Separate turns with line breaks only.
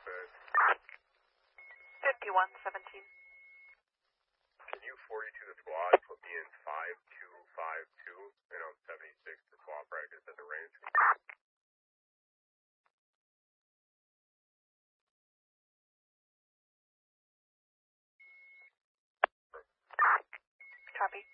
5117.
Can you 42 the squad put me in 5252 and on 76 for squad practice at the range?
Copy.